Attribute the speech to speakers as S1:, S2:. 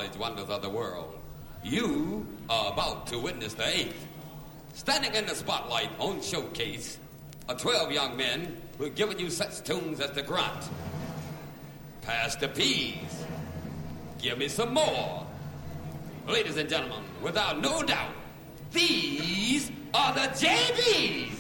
S1: knowledge wonders of the world. You are about to witness the eighth. Standing in the spotlight on Showcase are 12 young men who have given you such tunes as the Grunt, Pass the Peas, Give Me Some More. Ladies and gentlemen, without no doubt, these are the JBs.